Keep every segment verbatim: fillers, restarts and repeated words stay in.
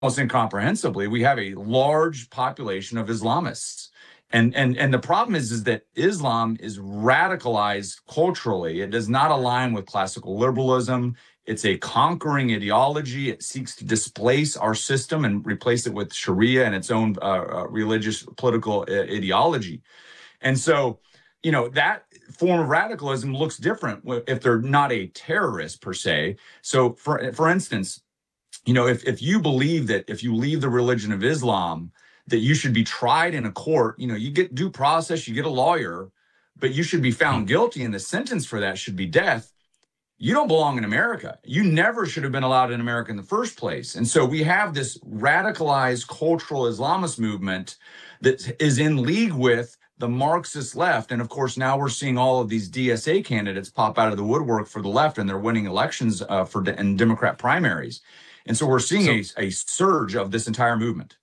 almost incomprehensibly, we have a large population of Islamists. And, and, and the problem is, is that Islam is radicalized culturally. It does not align with classical liberalism. It's a conquering ideology. It seeks to displace our system and replace it with Sharia and its own uh, uh, religious political uh, ideology. And so, you know, that form of radicalism looks different if they're not a terrorist per se. So, for for instance, you know, if, if you believe that if you leave the religion of Islam, that you should be tried in a court, you know, you get due process, you get a lawyer, but you should be found guilty and the sentence for that should be death. You don't belong in America. You never should have been allowed in America in the first place. And so we have this radicalized cultural Islamist movement that is in league with the Marxist left. And of course, now we're seeing all of these D S A candidates pop out of the woodwork for the left, and they're winning elections uh, for de- in Democrat primaries. And so we're seeing so, a, a surge of this entire movement.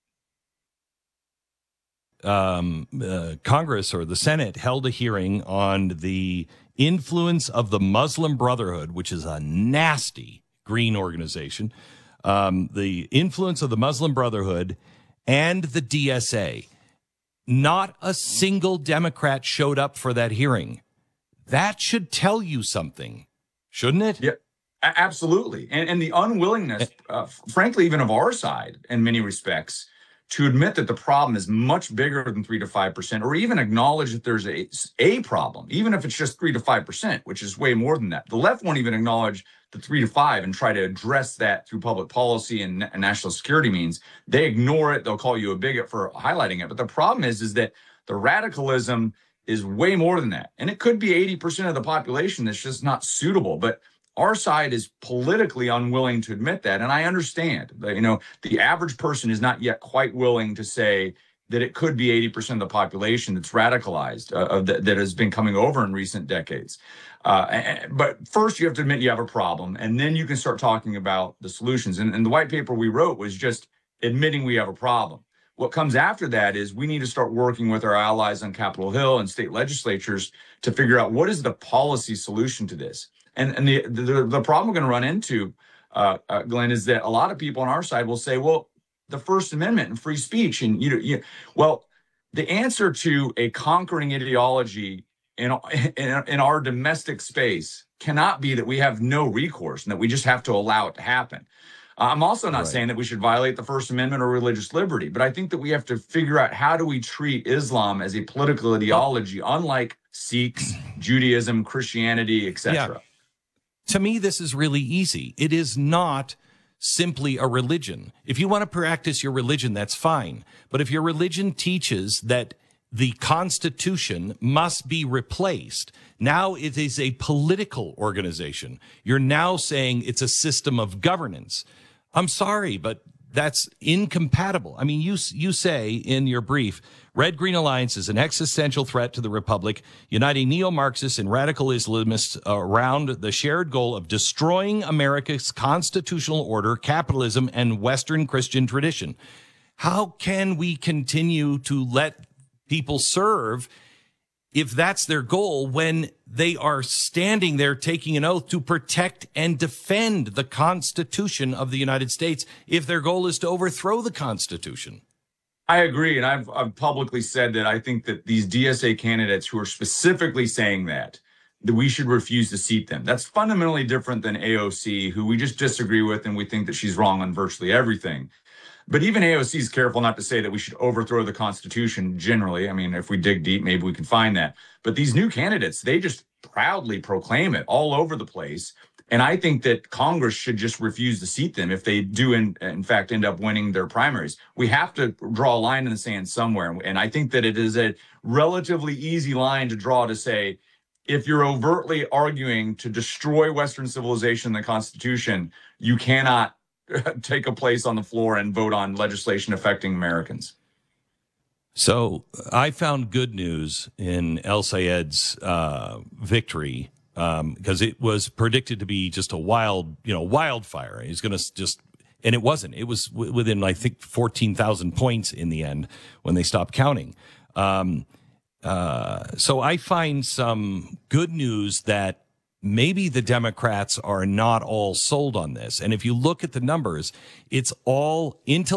Um, uh, Congress or the Senate held a hearing on the influence of the Muslim Brotherhood, which is a nasty green organization, um, the influence of the Muslim Brotherhood and the D S A. Not a single Democrat showed up for that hearing. That should tell you something, shouldn't it? Yeah, absolutely. And, and the unwillingness, uh, frankly, even of our side in many respects, to admit that the problem is much bigger than three to five percent, or even acknowledge that there's a, a problem, even if it's just three to five percent, which is way more than that. The left won't even acknowledge the three to five and try to address that through public policy and, and national security means. They ignore it. They'll call you a bigot for highlighting it. But the problem is, is that the radicalism is way more than that. And it could be eighty percent of the population that's just not suitable. But our side is politically unwilling to admit that. And I understand that, you know, the average person is not yet quite willing to say that it could be eighty percent of the population that's radicalized, uh, that, that has been coming over in recent decades. Uh, and, but first, you have to admit you have a problem, and then you can start talking about the solutions. And, and the white paper we wrote was just admitting we have a problem. What comes after that is we need to start working with our allies on Capitol Hill and state legislatures to figure out what is the policy solution to this. And, and the, the the problem we're going to run into, uh, uh, Glenn, is that a lot of people on our side will say, well, the First Amendment and free speech. And, you know, you, well, the answer to a conquering ideology in, in, in our domestic space cannot be that we have no recourse and that we just have to allow it to happen. Uh, I'm also not right. saying that we should violate the First Amendment or religious liberty, but I think that we have to figure out how do we treat Islam as a political ideology, unlike Sikhs, Judaism, Christianity, et cetera. Yeah. To me, this is really easy. It is not simply a religion. If you want to practice your religion, that's fine. But if your religion teaches that the Constitution must be replaced, now it is a political organization. You're now saying it's a system of governance. I'm sorry, but that's incompatible. I mean, you you say in your brief, Red Green Alliance is an existential threat to the Republic, uniting neo-Marxists and radical Islamists around the shared goal of destroying America's constitutional order, capitalism, and Western Christian tradition. How can we continue to let people serve if that's their goal when they are standing there taking an oath to protect and defend the Constitution of the United States if their goal is to overthrow the Constitution? I agree. And I've, I've publicly said that I think that these D S A candidates who are specifically saying that, that we should refuse to seat them. That's fundamentally different than A O C, who we just disagree with and we think that she's wrong on virtually everything. But even A O C is careful not to say that we should overthrow the Constitution generally. I mean, if we dig deep, maybe we can find that. But these new candidates, they just proudly proclaim it all over the place. And I think that Congress should just refuse to seat them if they do, in, in fact, end up winning their primaries. We have to draw a line in the sand somewhere. And I think that it is a relatively easy line to draw to say, if you're overtly arguing to destroy Western civilization and the Constitution, you cannot take a place on the floor and vote on legislation affecting Americans. So I found good news in El Sayed's uh, victory because um, it was predicted to be just a wild, you know, wildfire. He's going to just, and it wasn't. It was w- within, I think, fourteen thousand points in the end when they stopped counting. Um, uh, so I find some good news that maybe the Democrats are not all sold on this. And if you look at the numbers, it's all intellectual.